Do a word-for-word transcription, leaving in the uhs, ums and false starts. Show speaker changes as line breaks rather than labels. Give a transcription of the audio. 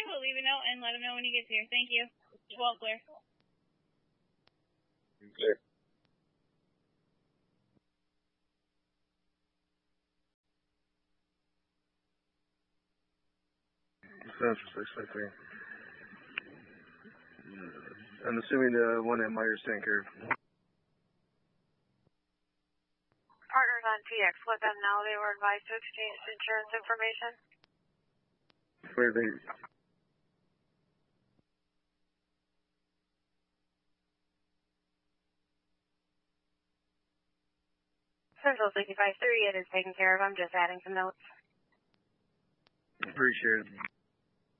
we'll leave a note and let him know when he gets here. Thank you. Well, clear.
Clear. Central six five three. I'm assuming the one at Myers Tanker.
Partners on T X, let them know they were advised to exchange insurance information.
Where they...
Central sixty-five three, it is taken care of. I'm just adding some notes.
Appreciate it.